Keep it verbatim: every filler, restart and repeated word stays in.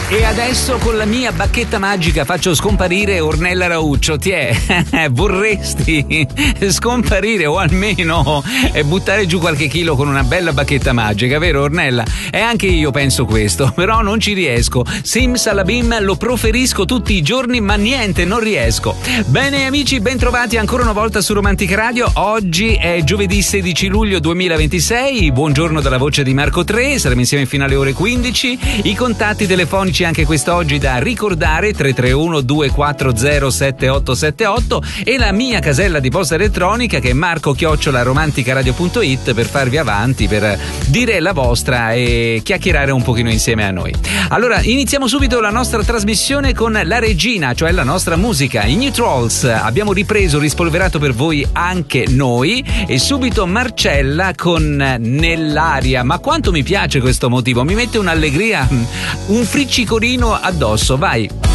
E adesso con la mia bacchetta magica faccio scomparire Ornella Rauccio. Ti è? Vorresti scomparire o almeno buttare giù qualche chilo con una bella bacchetta magica, vero Ornella? E anche io penso questo, però non ci riesco. Simsalabim, lo proferisco tutti i giorni, ma niente, non riesco. Bene amici, ben trovati ancora una volta su Romantica Radio. Oggi è giovedì sedici luglio duemilaventisei. Buongiorno dalla voce di Marco Tre. Saremo insieme fino alle ore quindici. I contatti telefonici anche quest'oggi da ricordare: tre tre uno due quattro zero sette otto sette otto, e la mia casella di posta elettronica che è marco chiocciola romanticaradio punto it per farvi avanti, per dire la vostra e chiacchierare un pochino insieme a noi. Allora iniziamo subito la nostra trasmissione con la regina, cioè la nostra musica, i New Trolls. Abbiamo ripreso, rispolverato per voi anche noi, e subito Marcella con Nell'aria. Ma quanto mi piace questo motivo, mi mette un'allegria, un friccicorino addosso, vai.